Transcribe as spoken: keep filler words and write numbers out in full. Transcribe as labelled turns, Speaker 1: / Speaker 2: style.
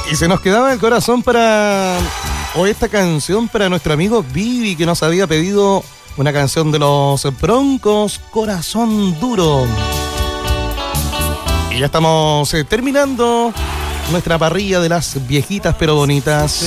Speaker 1: Y se nos quedaba el corazón para... o esta canción para nuestro amigo Vivi, que nos había pedido una canción de los Broncos, Corazón Duro. Y ya estamos eh, terminando nuestra parrilla de las viejitas pero bonitas.